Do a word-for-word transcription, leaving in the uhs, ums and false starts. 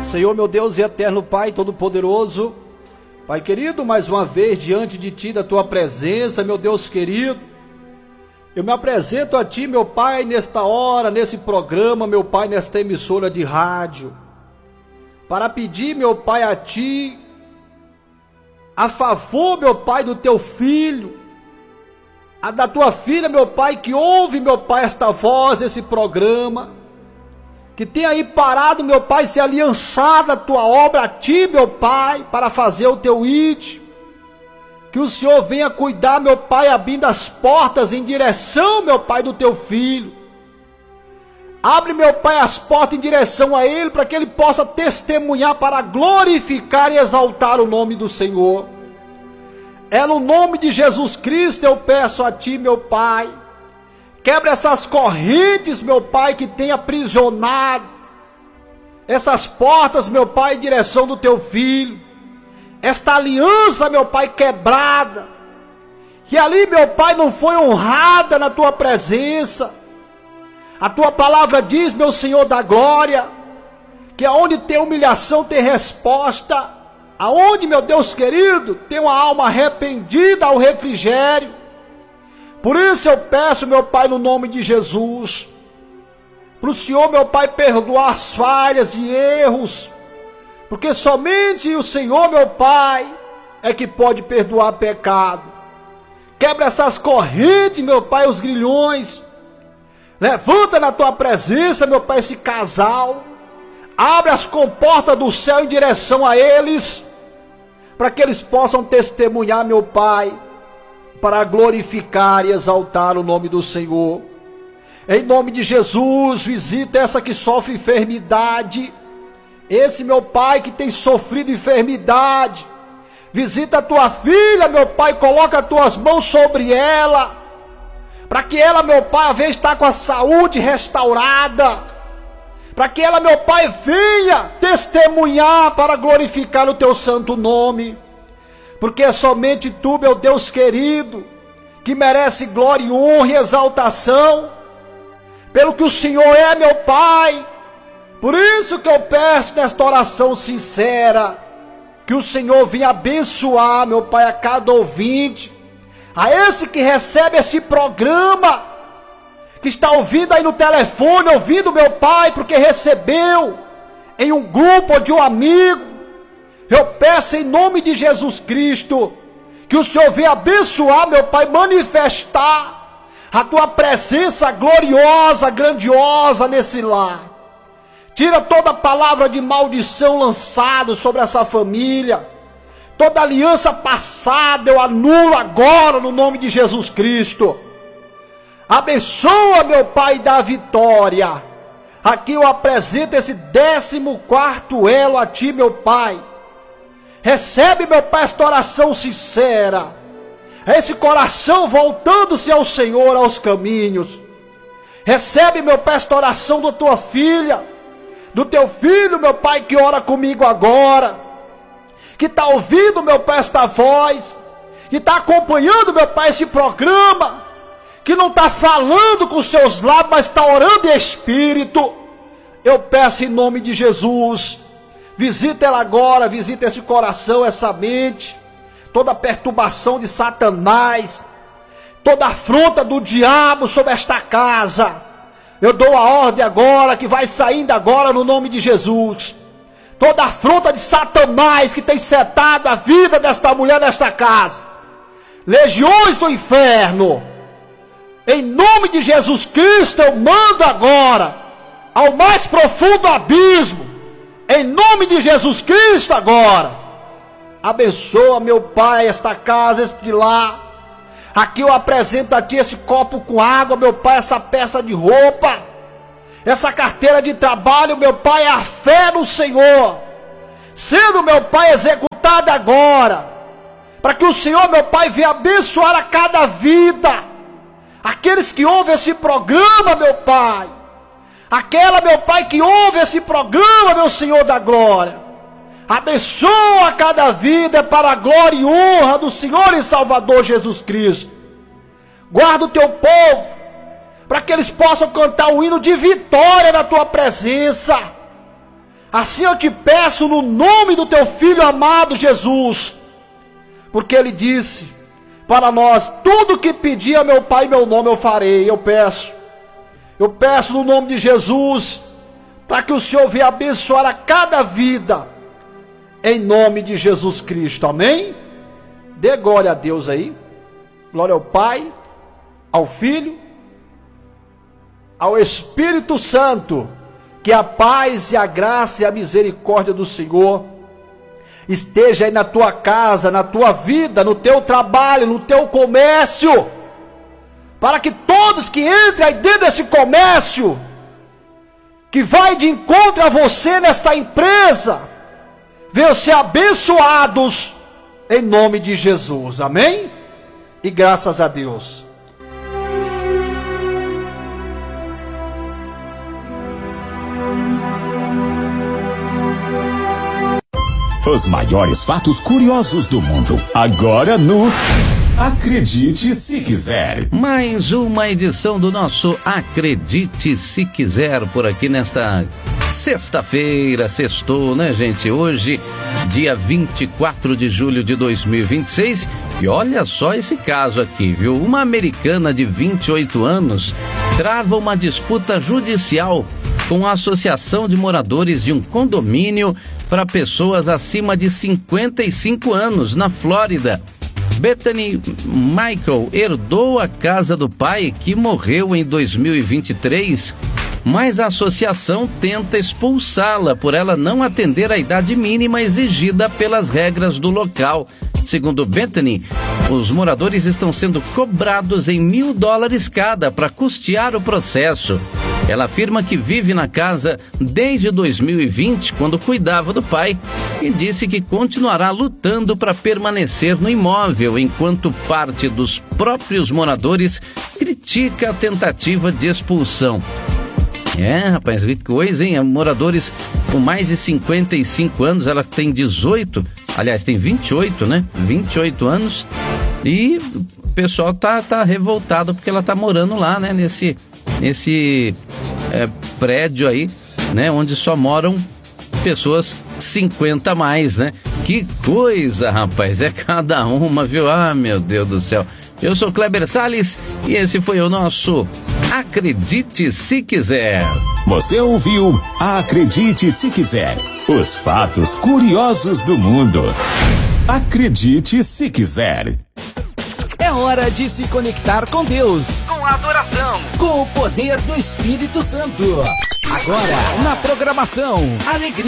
Senhor, meu Deus e eterno Pai Todo-Poderoso, Pai querido, mais uma vez diante de Ti, da Tua presença, meu Deus querido, eu me apresento a Ti, meu Pai, nesta hora, nesse programa, meu Pai, nesta emissora de rádio, para pedir, meu Pai, a Ti, a favor, meu Pai, do Teu Filho, a da Tua filha, meu Pai, que ouve, meu Pai, esta voz, esse programa, que tem aí parado, meu Pai, se aliançado a Tua obra, a Ti, meu Pai, para fazer o Teu ide. Que o Senhor venha cuidar, meu Pai, abrindo as portas em direção, meu Pai, do Teu Filho. Abre, meu Pai, as portas em direção a Ele, para que Ele possa testemunhar, para glorificar e exaltar o nome do Senhor. É no nome de Jesus Cristo eu peço a Ti, meu Pai. Quebra essas correntes, meu Pai, que tem aprisionado essas portas, meu Pai, em direção do Teu Filho. Esta aliança, meu Pai, quebrada, que ali, meu Pai, não foi honrada na Tua presença. A Tua palavra diz, meu Senhor da glória, que aonde tem humilhação tem resposta. Aonde, meu Deus querido, tem uma alma arrependida ao refrigério. Por isso eu peço, meu Pai, no nome de Jesus, para o Senhor, meu Pai, perdoar as falhas e erros, porque somente o Senhor, meu Pai, é que pode perdoar pecado. Quebra essas correntes, meu Pai, os grilhões. Levanta na Tua presença, meu Pai, esse casal. Abre as comportas do céu em direção a eles, para que eles possam testemunhar, meu Pai, para glorificar e exaltar o nome do Senhor. Em nome de Jesus, visita essa que sofre enfermidade, esse, meu Pai, que tem sofrido enfermidade. Visita a Tua filha, meu Pai, coloca as Tuas mãos sobre ela, para que ela, meu Pai, a vez estar com a saúde restaurada, para que ela, meu Pai, venha testemunhar para glorificar o Teu santo nome. Porque é somente Tu, meu Deus querido, que merece glória e honra e exaltação, pelo que o Senhor é, meu Pai. Por isso que eu peço nesta oração sincera, que o Senhor venha abençoar, meu Pai, a cada ouvinte, a esse que recebe esse programa, que está ouvindo aí no telefone, ouvindo, meu Pai, porque recebeu em um grupo ou de um amigo. Eu peço em nome de Jesus Cristo, que o Senhor venha abençoar, meu Pai, manifestar a Tua presença gloriosa, grandiosa nesse lar. Tira toda palavra de maldição lançada sobre essa família. Toda aliança passada eu anulo agora no nome de Jesus Cristo. Abençoa, meu Pai, da vitória. Aqui eu apresento esse décimo quarto elo a Ti, meu Pai. Recebe, meu Pai, esta oração sincera, esse coração voltando-se ao Senhor, aos caminhos. Recebe, meu Pai, esta oração da Tua filha, do Teu filho, meu Pai, que ora comigo agora, que está ouvindo, meu Pai, esta voz, que está acompanhando, meu Pai, esse programa, que não está falando com seus lábios, mas está orando em espírito. Eu peço em nome de Jesus, visita ela agora, visita esse coração, essa mente, toda perturbação de Satanás, toda afronta do diabo sobre esta casa. Eu dou a ordem agora, que vai saindo agora no nome de Jesus. Toda afronta de Satanás que tem setado a vida desta mulher nesta casa. Legiões do inferno, em nome de Jesus Cristo eu mando agora ao mais profundo abismo. Em nome de Jesus Cristo agora, abençoa, meu Pai, esta casa, este lar. Aqui eu apresento a Ti esse copo com água, meu Pai, essa peça de roupa, essa carteira de trabalho, meu Pai, a fé no Senhor, sendo, meu Pai, executada agora, para que o Senhor, meu Pai, venha abençoar a cada vida, aqueles que ouvem esse programa, meu Pai, aquela, meu Pai, que ouve esse programa, meu Senhor da glória. Abençoa cada vida para a glória e honra do Senhor e Salvador Jesus Cristo. Guarda o Teu povo, para que eles possam cantar o hino de vitória na Tua presença. Assim eu te peço no nome do teu Filho amado Jesus, porque ele disse para nós: tudo que pedir a meu Pai em meu nome eu farei. Eu peço, eu peço no nome de Jesus, para que o Senhor venha abençoar a cada vida, em nome de Jesus Cristo, amém? Dê glória a Deus aí, glória ao Pai, ao Filho, ao Espírito Santo. Que a paz e a graça e a misericórdia do Senhor esteja aí na tua casa, na tua vida, no teu trabalho, no teu comércio, para que todos que entrem aí dentro desse comércio, que vai de encontro a você nesta empresa, venham ser abençoados em nome de Jesus, amém? E graças a Deus. Os maiores fatos curiosos do mundo, agora no Acredite Se Quiser. Mais uma edição do nosso Acredite Se Quiser, por aqui nesta sexta-feira, sextou, né, gente? Hoje, dia vinte e quatro de julho de dois mil e vinte e seis, e olha só esse caso aqui, viu? Uma americana de vinte e oito anos trava uma disputa judicial com a Associação de Moradores de um condomínio para pessoas acima de cinquenta e cinco anos, na Flórida. Bethany Michael herdou a casa do pai, que morreu em dois mil e vinte e três, mas a associação tenta expulsá-la por ela não atender a idade mínima exigida pelas regras do local. Segundo Bethany, os moradores estão sendo cobrados em mil dólares cada para custear o processo. Ela afirma que vive na casa desde dois mil e vinte, quando cuidava do pai, e disse que continuará lutando para permanecer no imóvel, enquanto parte dos próprios moradores critica a tentativa de expulsão. É, rapaz, que coisa, hein? Moradores com mais de cinquenta e cinco anos, ela tem dezoito, aliás, tem vinte e oito, né? vinte e oito anos, e o pessoal tá, tá revoltado porque ela tá morando lá, né? Nesse... nesse é, prédio aí, né, onde só moram pessoas cinquenta a mais, né? Que coisa, rapaz, é cada uma, viu? Ah, meu Deus do céu. Eu sou Kleber Salles e esse foi o nosso Acredite Se Quiser. Você ouviu Acredite Se Quiser, os fatos curiosos do mundo. Acredite Se Quiser. É hora de se conectar com Deus, com a adoração, com o poder do Espírito Santo. Agora, na programação, alegria.